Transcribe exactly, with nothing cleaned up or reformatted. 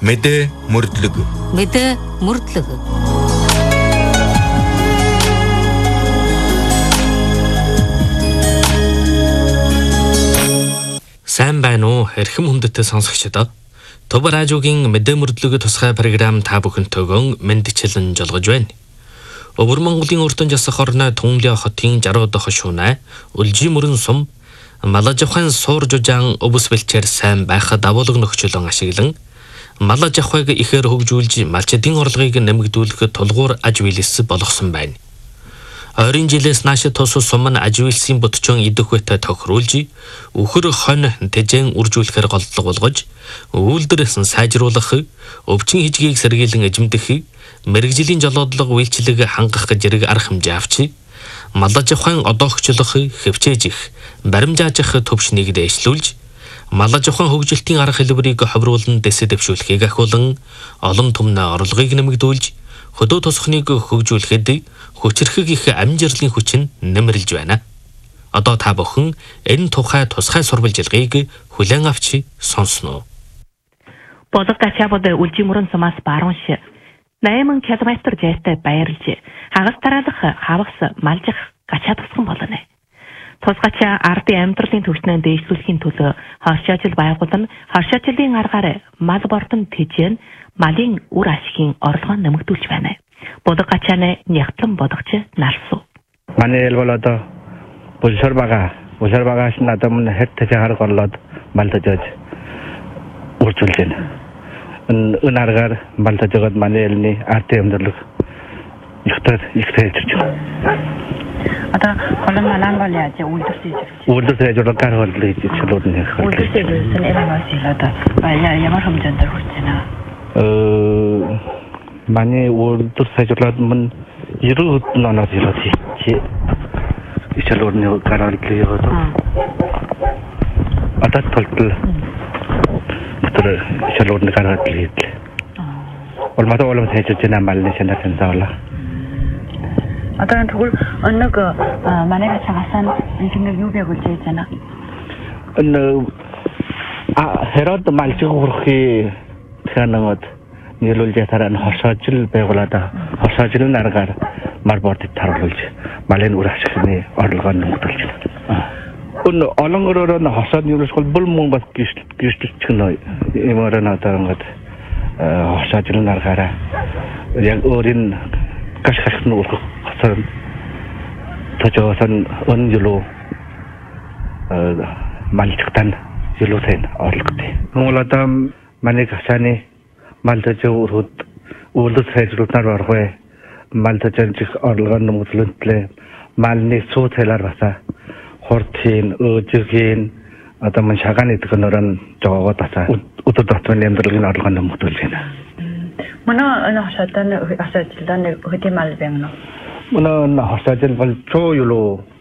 Мэдээ мөрдлөг. Мэдээ мөрдлөг. Сайн байна уу эрхэм хүндэт сонсогчдоо. Төв радиогийн мэдээ мөрдлөг тусгай програм та бүхэнтэйгөө мэндчилэн жолгож байна. Өвөр Монголын өртөн жасах орны Түнлээ хотын жаруу дахь шунаа Үлжи мөрөн сум Малажавхан суур жужаан өвс бэлчээр сайн байхад давуулга нөхцөлөн ашиглан Малажавхайг ихээр хөгжүүлж малчдын орлогыг нэмэгдүүлэхэд тулгуур аж үйлс болгосон байна. Ойрын жилээс нааш тус сум нь аж үйлсийн бүтчэн идэх үетэй тохируулж өхөр хон тэжэн үржүүлэхээр голдлого болгож үйлдвэрээс сайжруулах, өвчин хижгийг сэргийлэн эзэмдэх, мэрэгжлийн жолоодлого үйлчлэг хангах гэж зэрэг арга хэмжээ авч Малажавхан одоогчлох, хэвчээж их, баримжаажих төвшнийг дэвшлүүлж Малажавхан хөгжилтийн арга хэлбэрийг ховруулан дэсэ дэвшүүлэхийг ахиулан олон түмний орлогыг нэмэгдүүлж хөдөө тосхныг хөгжүүлэхэд хүчрхэг их амжилтын хүч нь нэмэрлж байна. Одоо та бүхэн энэ тухай тусгай сурвалжилгыг хүлээн авч сонсноо. Бодох тачаабад Үлжи мөрөн сумаас баруун ши восемь километр зайтай байрлж хагас тараалах хавас малжих гачаа тусган болно. Тусгачаа ардын амьдралын түвшнээ дээшлүүлэхийн төлөө хоршоожил байгуулна. Хоршоожлын аргаар мал бортон тэжээн малын үр ашигын орлогоо нэмэгдүүлж байна. Бодох гачааны нягтлан бодогч нарсуу. Манай эл бол одоо булшар бага, булшар багаас надад мөн хэд тэжээр горлоод мал тэжээж үржүүлж байна. Энэ аргаар мал тэжээд манай элний ардын амьдрал ихтэй ихтэй хийж байна. Одоо холон малан бол яаж үйлдвэртэй хийж үйлдвэртэй ажиллах гар хөлтэй хийж чөлөөдний хэрэг. Үйлдвэртэй гэсэн элемаас илада ямар хэмжээнд хүрч байна? Э Манай үйлдвэр сайжруулаад мөн ерөөд ноноод ирээд чи ичэлөрний гар хөлтэй яваад. Одоо толтол тэр ичэлөрний гар хөлтэй хийлээ. Улмаа улам сайжруулж байна малны шинэсэн заавла. Одоо тэгвэл нэг манай цагаасан инженер юу байгуулж байна? Энэ а хэрэг малчиг хүрхий танаад нийлүүлж таран хоршоожил байгуулаад хоршоожлын аргаар мал бортод таруулж малын үр ашигны орлогоо нэмэгдүүлж байна. Өн олон өрөөрөө хоршоод нийлүүлэх бол мөн бас гიშтчих нөө юм орон одоо ингээд хоршоожлын аргаараа яг өөрийн гаш гашны урах хасан тожоосон өн юлоо малчтан юлоосэн орлоготой. Монгол одоо манай гашааны Малдаж өрхөд үйлдвэр сайжруулалтаар орхой малдажж орлогоо нэмэгдүүлэлтлээ малны суу цайлаар баса хурдхийн өөжгийн одоо мань шагааны дэхнөрөн жогоогоо баса өдөр дотны амьдралын орлогоо нэмэгдүүлж байна. Манай энэ хашаатан хашаачлаа нэг хөдөө мал байна. Манай хашаатл бол чоо юлоо